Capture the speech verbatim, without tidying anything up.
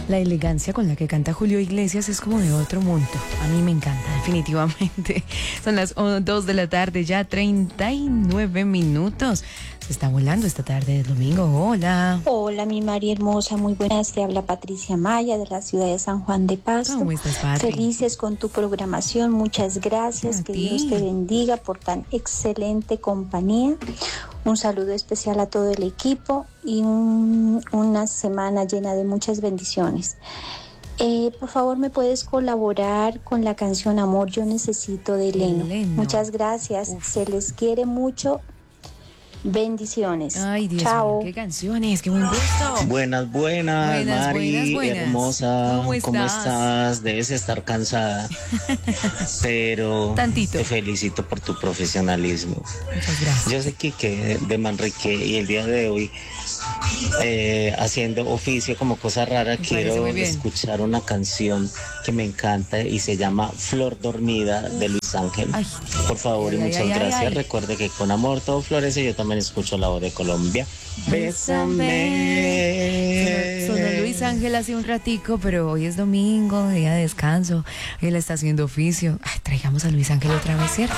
La elegancia con la que canta Julio Iglesias es como de otro mundo. A mí me encanta, definitivamente. Son las dos de la tarde, ya treinta y nueve minutos. Se está volando esta tarde del domingo. Hola. Hola, mi María hermosa, muy buenas. Te habla Patricia Maya de la ciudad de San Juan de Pasto. ¿Cómo estás, Patri? Felices con tu programación. Muchas gracias. A que ti. Dios te bendiga por tan excelente compañía. Un saludo especial a todo el equipo y un, una semana llena de muchas bendiciones. Eh, por favor, ¿me puedes colaborar con la canción Amor Yo Necesito de Leno? Leno. Muchas gracias. Uf. Se les quiere mucho. Bendiciones. Ay, Dios Chao. mío, qué canciones, qué buen gusto. Buenas, buenas, Buenas, Mari, buenas, buenas. hermosa. ¿Cómo estás? estás? Debes estar cansada, pero Tantito. te felicito por tu profesionalismo. Muchas gracias. Yo soy Quique de Manrique y el día de hoy, eh, haciendo oficio como cosa rara, Me parece quiero muy bien. escuchar una canción que me encanta y se llama Flor Dormida de Luis Ángel. Ay. Por favor y Ay, ay, muchas ay, ay, gracias. ay. Recuerde que con amor todo florece. Yo también escucho la voz de Colombia. Bésame. Sonó, sonó Luis Ángel hace un ratico, pero hoy es domingo, día de descanso. Él está haciendo oficio. Ay, traigamos a Luis Ángel otra vez, ¿cierto?